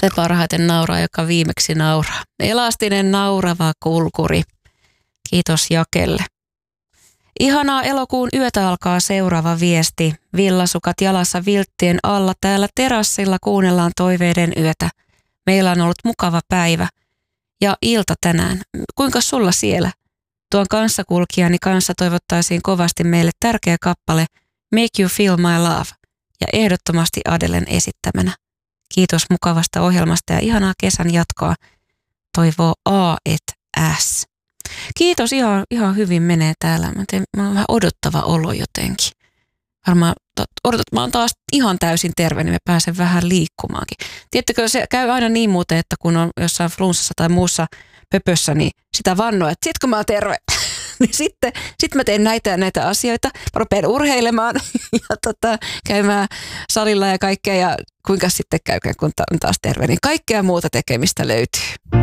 Se parhaiten nauraa, joka viimeksi nauraa. Elastinen naurava kulkuri. Kiitos Jakelle. Ihanaa elokuun yötä alkaa seuraava viesti. Villasukat jalassa vilttien alla täällä terassilla kuunnellaan toiveiden yötä. Meillä on ollut mukava päivä ja ilta tänään. Kuinka sulla siellä? Tuon kanssakulkijani kanssa toivottaisiin kovasti meille tärkeä kappale Make You Feel My Love ja ehdottomasti Adelen esittämänä. Kiitos mukavasta ohjelmasta ja ihanaa kesän jatkoa. Toivoo A et S. Kiitos, ihan hyvin menee täällä. Mä oon vähän odottava olo jotenkin. Varmaan mä oon taas ihan täysin terve, niin mä pääsen vähän liikkumaankin. Tiedättekö, se käy aina niin muuten, että kun on jossain flunssassa tai muussa pöpössä, niin sitä vannoo, että sit kun mä oon terve, niin sitten mä teen näitä asioita. Mä rupean urheilemaan ja käymään salilla ja kaikkea. Ja kuinka sitten käykään, kun on taas terve, niin kaikkea muuta tekemistä löytyy.